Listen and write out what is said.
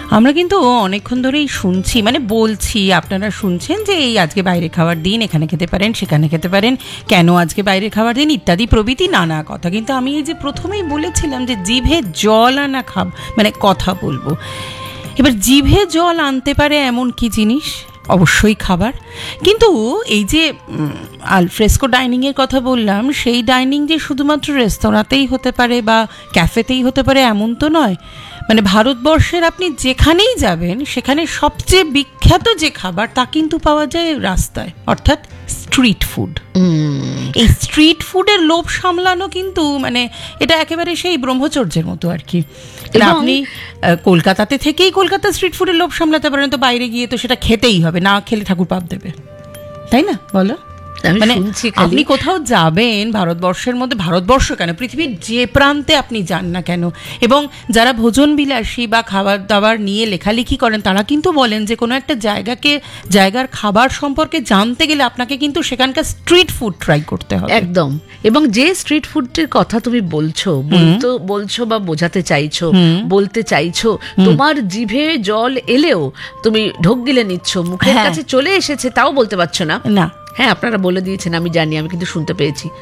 আমরা কিন্তু অনেকক্ষণ ধরেই শুনছি, মানে বলছি, আপনারা শুনছেন যে এই আজকে বাইরে খাওয়ার দিন, এখানে খেতে পারেন, সেখানে খেতে পারেন, কেন আজকে বাইরে খাওয়ার দিন ইত্যাদি প্রভৃতি নানা কথা। কিন্তু আমি এই যে প্রথমেই বলেছিলাম যে জিভে জল আনা মানে কথা বলবো। এবার জিভে জল আনতে পারে এমন কি জিনিস? অবশ্যই খাবার। কিন্তু এই যে আলফ্রেস্কো ডাইনিংয়ের কথা বললাম, সেই ডাইনিং যে শুধুমাত্র রেস্তোরাঁতেই হতে পারে বা ক্যাফেতেই হতে পারে এমন তো নয়। মানে ভারতবর্ষের আপনি যেখানেই যাবেন সেখানে সবচেয়ে বিখ্যাত যে খাবার তা কিন্তু পাওয়া যায় রাস্তায়, অর্থাৎ স্ট্রিট ফুড। এই স্ট্রিট ফুডের লোভ সামলানো কিন্তু মানে এটা একেবারে সেই ব্রহ্মচর্যের মতো আর কি। আপনি কলকাতাতে থেকেই কলকাতা স্ট্রিট ফুডের লোভ সামলাতে পারেন, তো বাইরে গিয়ে তো সেটা খেতেই হবে, না খেলে ঠাকুর পাপ দেবে, তাই না? বলো। মানে আপনি কোথাও যাবেন ভারতবর্ষের মধ্যে, ভারতবর্ষ কেন পৃথিবীর যে প্রান্তে আপনি যান না কেন, এবং যারা ভোজন বিলাসী বা খাবার দাবার নিয়ে লেখালেখি করেন তারা কিন্তু বলেন যে কোনো একটা জায়গার খাবার সম্পর্কে জানতে গেলে আপনাকে কিন্তু সেখানকার স্ট্রিট ফুড ট্রাই করতে হবে। একদম। এবং যে স্ট্রিট ফুডটির কথা তুমি বলছো বা বোঝাতে চাইছো, বলতে চাইছো, তোমার জিভে জল এলেও তুমি ঢোক গিলে নিচ্ছ, মুখের কাছে চলে এসেছে তাও বলতে পারছো না। হ্যাঁ, আপনারা বলে দিয়েছেন, আমি জানি, আমি কিন্তু শুনতে পেয়েছি।